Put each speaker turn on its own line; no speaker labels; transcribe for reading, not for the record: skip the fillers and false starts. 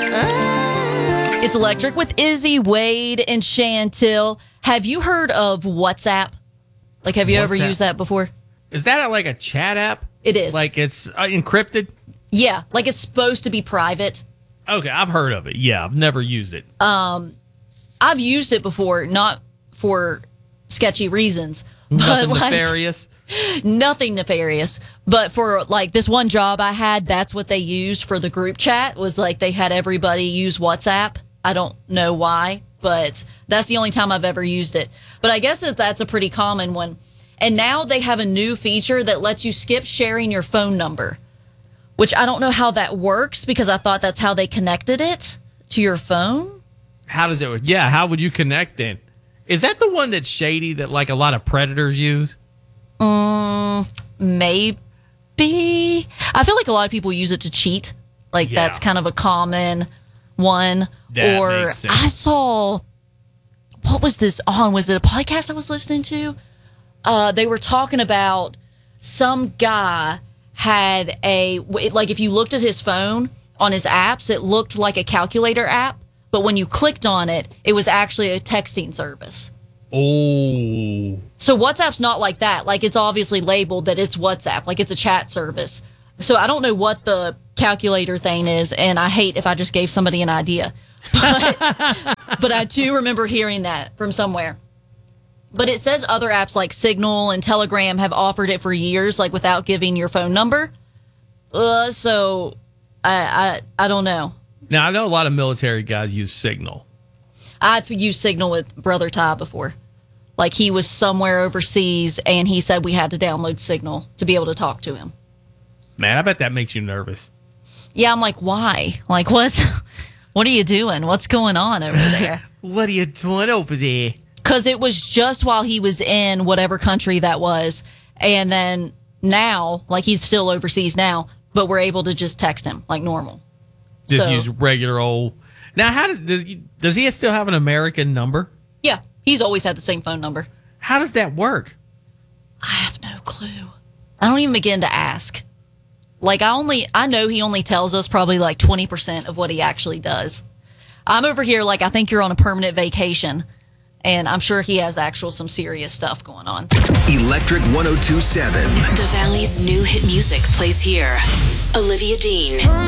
It's Electric with Izzy, Wade, and Chantil. Have you heard of WhatsApp? Like, have you ever used that before?
Is that like a chat app?
It is.
Like it's encrypted?
Yeah, like it's supposed to be private.
Okay, I've heard of it. Yeah, I've never used it.
I've used it before, not for sketchy reasons.
Nothing
but
nefarious?
Nothing nefarious. But for like this one job I had, that's what they used for the group chat, was like they had everybody use WhatsApp. I don't know why, but that's the only time I've ever used it. But I guess that's a pretty common one. And now they have a new feature that lets you skip sharing your phone number, which I don't know how that works because I thought that's how they connected it to your phone.
How does it work? Yeah, how would you connect then? Is that the one that's shady that like a lot of predators use?
Maybe. I feel like a lot of people use it to cheat. Like that's kind of a common one.
That
or
makes sense.
I saw, what was this on? Was it a podcast I was listening to? They were talking about some guy had like if you looked at his phone on his apps, it looked like a calculator app. But when you clicked on it, it was actually a texting service.
Oh.
So WhatsApp's not like that. Like it's obviously labeled that it's WhatsApp, like it's a chat service. So I don't know what the calculator thing is, and I hate if I just gave somebody an idea. But I do remember hearing that from somewhere. But it says other apps like Signal and Telegram have offered it for years, like without giving your phone number. So I don't know.
Now, I know a lot of military guys use Signal.
I've used Signal with Brother Ty before. Like he was somewhere overseas and he said we had to download Signal to be able to talk to him.
Man, I bet that makes you nervous.
Yeah, I'm like, why? Like, what are you doing? What's going on over there?
What are you doing over there?
Because it was just while he was in whatever country that was. And then now, like he's still overseas now, but we're able to just text him like normal.
Just use regular old. Now, does he still have an American number?
Yeah, he's always had the same phone number.
How does that work?
I have no clue. I don't even begin to ask. Like I know he only tells us probably like 20% of what he actually does. I'm over here like I think you're on a permanent vacation, and I'm sure he has some serious stuff going on.
Electric 102.7.
The Valley's new hit music plays here. Olivia Dean.